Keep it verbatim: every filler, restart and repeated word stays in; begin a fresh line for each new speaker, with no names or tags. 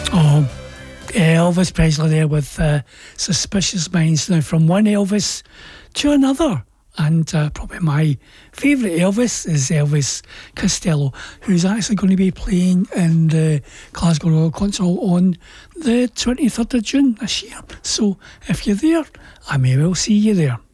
Oh, Elvis Presley there with uh, Suspicious Minds. Now, from one Elvis to another. And uh, probably my favourite Elvis is Elvis Costello, who's actually going to be playing in the Glasgow Royal Concert Hall on the twenty-third of June this year. So if you're there, I may well see you there.